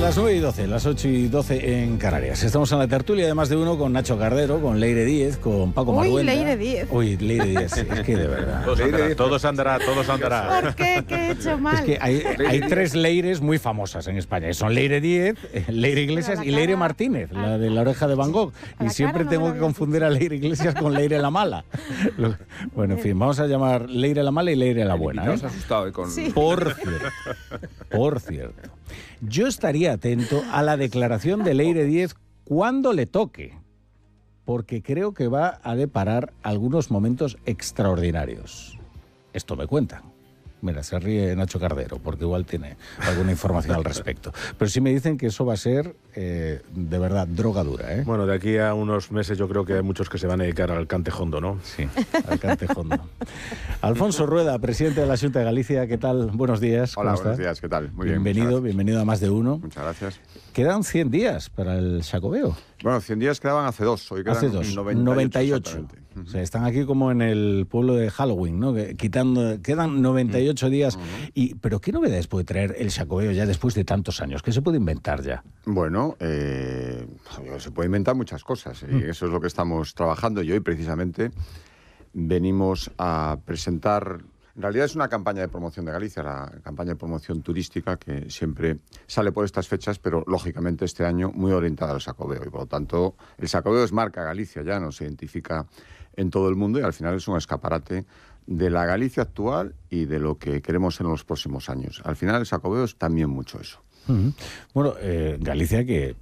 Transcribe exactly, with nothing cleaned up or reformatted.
Las nueve y doce, las ocho y doce en Canarias. Estamos en la tertulia de Más de Uno con Nacho Cardero, con Leire Díez, con Paco Uy, Maruenda. Leire Díez. Uy, Leire Díez, es que de verdad. Todos andará, todos andará, todos andará. ¿Por qué? ¿Qué he hecho mal? Es que hay, hay tres Leires muy famosas en España. Son Leire Díez, Leire Iglesias y Leire Martínez, la de La Oreja de Van Gogh. Y siempre tengo que confundir a Leire Iglesias con Leire la Mala. Bueno, en fin, vamos a llamar Leire la Mala y Leire la Buena. ¿eh? asustado con... Sí. Por cierto, por cierto, yo estaría atento a la declaración de Leire Díez cuando le toque, porque creo que va a deparar algunos momentos extraordinarios. Esto me cuentan. Mira, se ríe Nacho Cardero, porque igual tiene alguna información al respecto. Pero sí me dicen que eso va a ser, eh, de verdad, droga dura, ¿eh? Bueno, de aquí a unos meses yo creo que hay muchos que se van a dedicar al cantejondo, ¿no? Sí, al cantejondo. Alfonso Rueda, presidente de la Xunta de Galicia, ¿qué tal? Buenos días. ¿Cómo Hola, está? buenos días, ¿qué tal? Muy bien. Bienvenido, muchas bienvenido a Más de Uno. Muchas gracias. Quedan cien días para el Xacobeo. Bueno, cien días quedaban hace dos, hoy quedan Hace dos, noventa y ocho. noventa y ocho. exactamente. O sea, están aquí como en el pueblo de Halloween, ¿no? Que quitando, quedan noventa y ocho días. Uh-huh. Y, pero ¿qué novedades puede traer el Xacobeo ya después de tantos años? ¿Qué se puede inventar ya? Bueno, eh, se puede inventar muchas cosas y eso es lo que estamos trabajando y hoy precisamente venimos a presentar... En realidad es una campaña de promoción de Galicia, la campaña de promoción turística que siempre sale por estas fechas, pero lógicamente este año muy orientada al Xacobeo y por lo tanto el Xacobeo es marca Galicia, ya nos identifica en todo el mundo y al final es un escaparate de la Galicia actual y de lo que queremos en los próximos años. Al final el Xacobeo es también mucho eso. Uh-huh. Bueno, eh, Galicia que